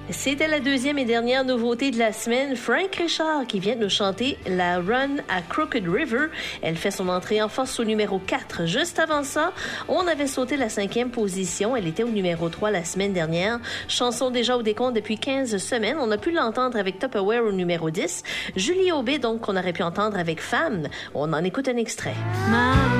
C'était la deuxième et dernière nouveauté de la semaine. Frank Richard qui vient de nous chanter la Run à Crooked River. Elle fait son entrée en force au numéro 4. Juste avant ça, on avait sauté la 5e position. Elle était au numéro 3 la semaine dernière. Chanson déjà au décompte depuis 15 semaines. On a pu l'entendre avec Tupperware au numéro 10. Julie Aubé, donc, qu'on aurait pu entendre avec Femme. On en écoute un extrait.